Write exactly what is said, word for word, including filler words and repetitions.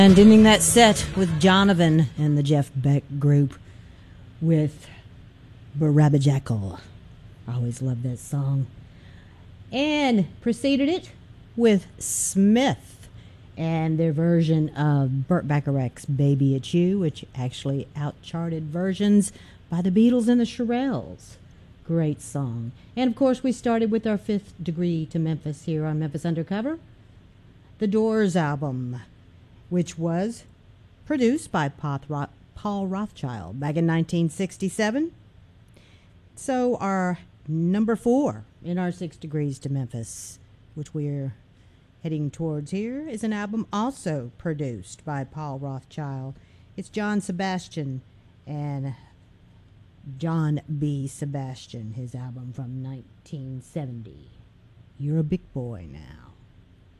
And ending that set with Jonovan and the Jeff Beck group with Barabbajackal. I always love that song. And preceded it with Smith and their version of Burt Bacharach's Baby It's You, which actually outcharted versions by the Beatles and the Shirelles. Great song. And of course we started with our Fifth Degree to Memphis here on Memphis Undercover. The Doors album, which was produced by Paul Rothchild back in nineteen sixty-seven. So our number four in our Six Degrees to Memphis, which we're heading towards here, is an album also produced by Paul Rothchild. It's John Sebastian and John B. Sebastian, his album from nineteen seventy. You're a Big Boy Now.